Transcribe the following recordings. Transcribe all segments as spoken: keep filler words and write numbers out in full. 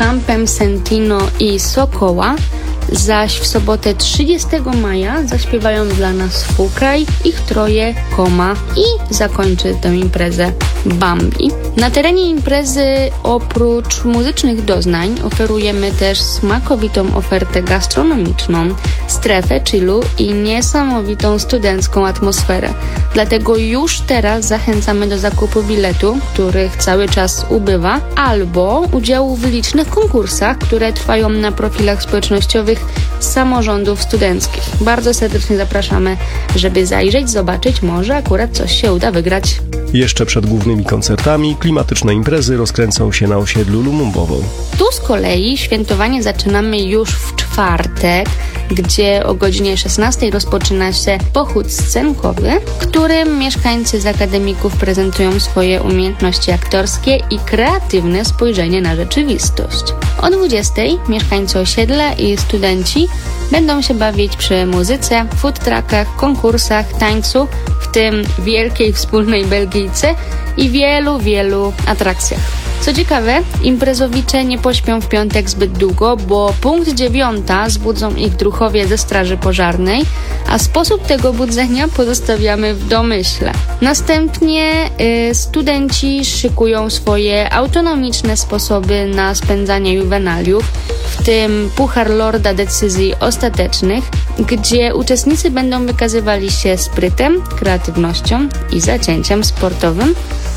Campem Sentino i Sokoła, zaś w sobotę trzydziestego maja zaśpiewają dla nas Fukraj, ich troje, Koma i zakończy tę imprezę Bambi. Na terenie imprezy oprócz muzycznych doznań oferujemy też smakowitą ofertę gastronomiczną, strefę chillu i niesamowitą studencką atmosferę. Dlatego już teraz zachęcamy do zakupu biletu, których cały czas ubywa, albo udziału w licznych konkursach, które trwają na profilach społecznościowych samorządów studenckich. Bardzo serdecznie zapraszamy, żeby zajrzeć, zobaczyć, może akurat coś się uda wygrać. Jeszcze przed głównymi koncertami klimatyczne imprezy rozkręcą się na osiedlu Lumumbowo. Tu z kolei świętowanie zaczynamy już w czwartek, gdzie o godzinie szesnastej rozpoczyna się pochód scenkowy, w którym mieszkańcy z akademików prezentują swoje umiejętności aktorskie i kreatywne spojrzenie na rzeczywistość. O dwudziestej mieszkańcy osiedla i studenci będą się bawić przy muzyce, food truckach, konkursach, tańcu, w tym wielkiej wspólnej Belgijce i wielu, wielu atrakcjach. Co ciekawe, imprezowicze nie pośpią w piątek zbyt długo, bo punkt dziewiąta zbudzą ich druhowie ze straży pożarnej, a sposób tego budzenia pozostawiamy w domyśle. Następnie y, studenci szykują swoje autonomiczne sposoby na spędzanie juwenaliów, w tym Puchar Lorda decyzji ostatecznych, gdzie uczestnicy będą wykazywali się sprytem, kreatywnością i zacięciem sportowym,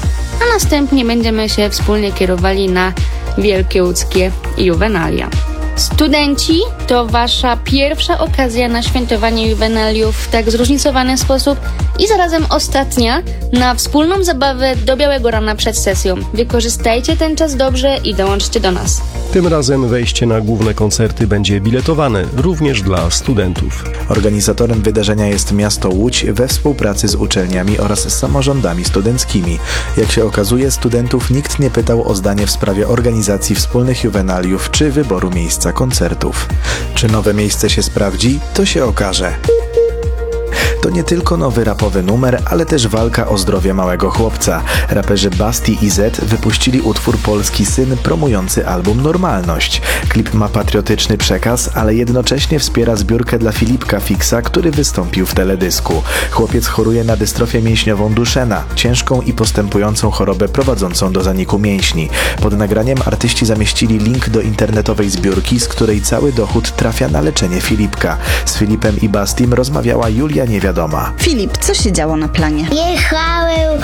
a następnie będziemy się wspólnie kierowali na wielkie łódzkie juwenalia. Studenci to wasza pierwsza okazja na świętowanie juwenaliów w tak zróżnicowany sposób i zarazem ostatnia na wspólną zabawę do białego rana przed sesją. Wykorzystajcie ten czas dobrze i dołączcie do nas. Tym razem wejście na główne koncerty będzie biletowane, również dla studentów. Organizatorem wydarzenia jest miasto Łódź we współpracy z uczelniami oraz samorządami studenckimi. Jak się okazuje, studentów nikt nie pytał o zdanie w sprawie organizacji wspólnych juwenaliów czy wyboru miejsca koncertów. Czy nowe miejsce się sprawdzi? To się okaże. To nie tylko nowy rapowy numer, ale też walka o zdrowie małego chłopca. Raperzy Basti i Z wypuścili utwór Polski Syn promujący album Normalność. Klip ma patriotyczny przekaz, ale jednocześnie wspiera zbiórkę dla Filipka Fixa, który wystąpił w teledysku. Chłopiec choruje na dystrofię mięśniową Duchenne, ciężką i postępującą chorobę prowadzącą do zaniku mięśni. Pod nagraniem artyści zamieścili link do internetowej zbiórki, z której cały dochód trafia na leczenie Filipka. Z Filipem i Bastim rozmawiała Julia Niewiadoma. Filip, co się działo na planie? Jechałem